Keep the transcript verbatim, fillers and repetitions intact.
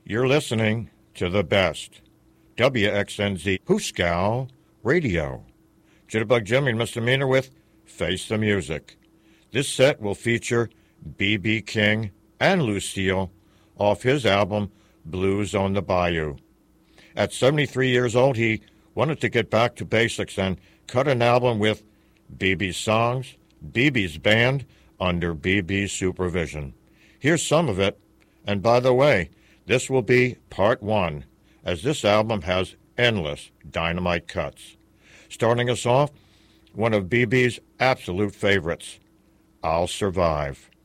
You're listening to the best W X N Z Hooskow Radio. Jitterbug Jimmy and Mister Meaner with Face the Music. This set will feature B B King and Lucille off his album Blues on the Bayou. At seventy-three years old, he wanted to get back to basics and cut an album with B B's songs, B B's band, under B B's supervision. Here's some of it, and by the way, this will be part one, as this album has endless dynamite cuts. Starting us off, one of B B's absolute favorites, I'll Survive.